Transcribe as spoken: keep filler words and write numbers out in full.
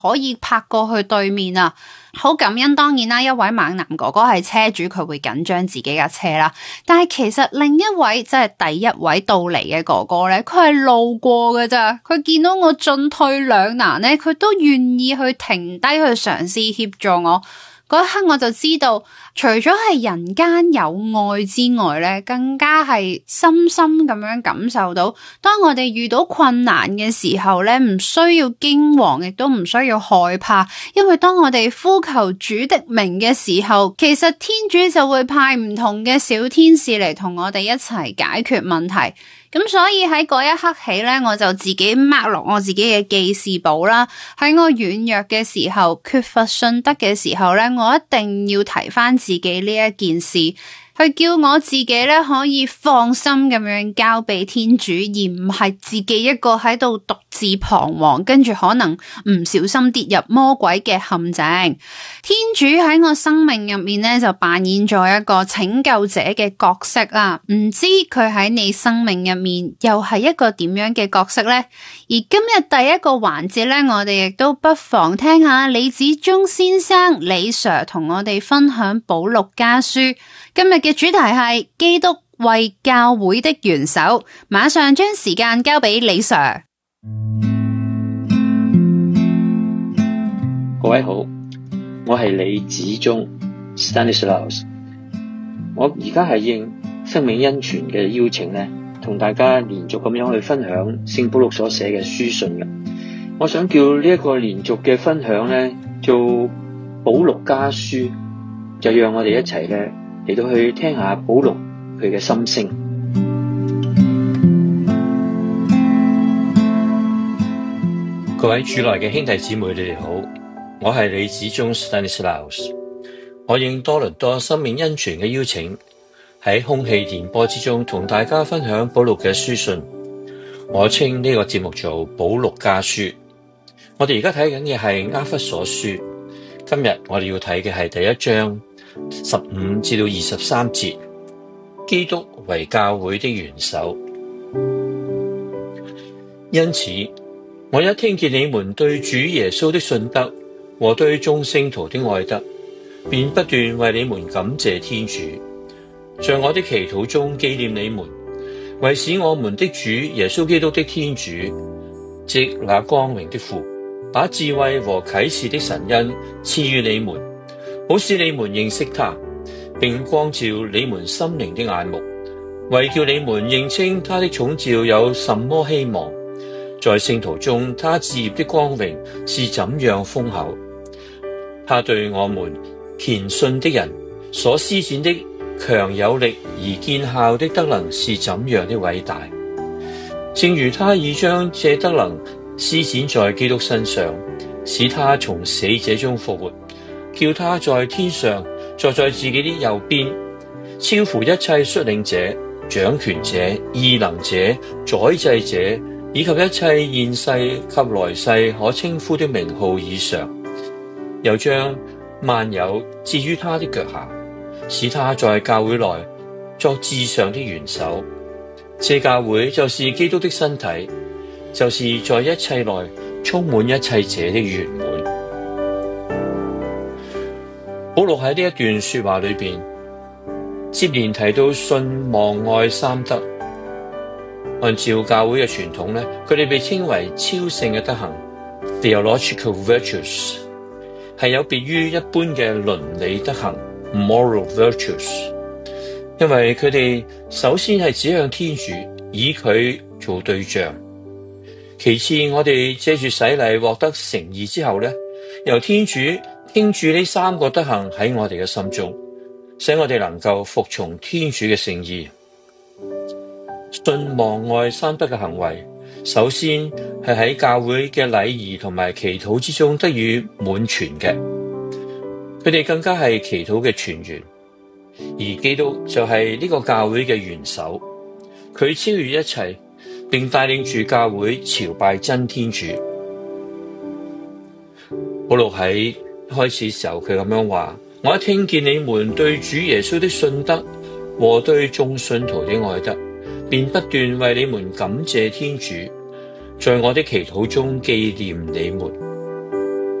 可以泊過去對面啊。好感恩，當然啦，一位猛男哥哥係車主，佢會緊張自己架車啦。但係其實另一位即係第一位到嚟嘅哥哥咧，佢係路過嘅咋，佢見到我進退兩難咧，佢都願意去停低去嘗試協助我。嗰一刻我就知道，除咗係人間有愛之外咧，更加係深深咁樣感受到，當我哋遇到困難嘅時候咧，唔需要驚惶，亦都唔需要害怕，因為當我哋呼求主的名嘅時候，其實天主就會派唔同嘅小天使嚟同我哋一齊解決問題。咁所以喺嗰一刻起咧，我就自己 mark 落我自己嘅記事簿啦。喺我軟弱嘅時候，缺乏信德嘅時候咧，我一定要提翻自己呢一件事，去叫我自己咧可以放心咁樣交俾天主，而唔係自己一個喺度獨自彷徨，跟住可能唔小心跌入魔鬼嘅陷阱。天主喺我生命入面咧就扮演咗一個拯救者嘅角色啦，唔知佢喺你生命入面又係一個點樣嘅角色呢？而今日第一個環節咧，我哋亦都不妨聽下李子忠先生李 Sir 同我哋分享保祿家書。今日嘅主題係基督為教會的元首，馬上將時間交俾李 Sir。 各位好，我係李子忠 Stanislaus。我而家係應生命恩泉嘅邀請咧，同大家連續咁樣去分享聖保祿所寫嘅書信嘅。我想叫呢一個連續嘅分享咧，做保祿家書，就讓我哋一齊咧嚟到去聽下保祿佢嘅心聲。各位主內嘅兄弟姊妹，你哋好，我係李子忠 Stanislaus。我應多倫多生命恩泉嘅邀請，喺空氣電波之中同大家分享保祿嘅書信。我稱呢個節目做保祿家書。我哋而家睇緊嘅係厄弗所書，今日我哋要睇嘅係第一章十五至到二十三節，基督為教會的元首。因此，我一聽見你們對主耶穌的信德和對眾聖徒的愛德，便不斷為你們感謝天主，在我的祈禱中紀念你們，為使我們的主耶穌基督的天主，即那光榮的父，把智慧和啟示的神恩賜予你們，好使你們認識他，並光照你們心靈的眼目，為叫你們認清他的寵召有什麼希望，在聖徒中他志業的光榮是怎樣豐厚，他對我們虔信的人所施展的強有力而見效的德能是怎樣的偉大，正如他已將這德能施展在基督身上，使他從死者中復活，叫他在天上坐在自己的右邊，超乎一切率領者、掌權者、異能者、宰制者，以及一切現世及來世可稱呼的名號以上，又將萬有置於他的腳下，使他在教會內作至上的元首。這教會就是基督的身體，就是在一切內充滿一切者的圓滿。保祿喺呢一段說話裏邊，接連提到信望愛三德。按照教會嘅傳統咧，佢哋被稱為超性嘅德行 theological virtues， 係有別於一般嘅倫理德行 moral virtues， 因為佢哋首先係指向天主，以佢做對象。其次，我哋借住洗禮獲得成義之後咧，由天主傾注呢三個德行喺我哋嘅心中，使我哋能夠服從天主嘅聖意。信望愛三德嘅行為，首先係喺教會嘅禮儀同埋祈禱之中得以滿全嘅，佢哋更加係祈禱嘅泉源。而基督就係呢個教會嘅元首，佢超越一切，並帶領住教會朝拜真天主。保祿喺開始時候佢咁樣話：我一聽見你們對主耶穌的信德和對眾信徒的愛德，便不斷為你們感謝天主，在我的祈禱中紀念你們。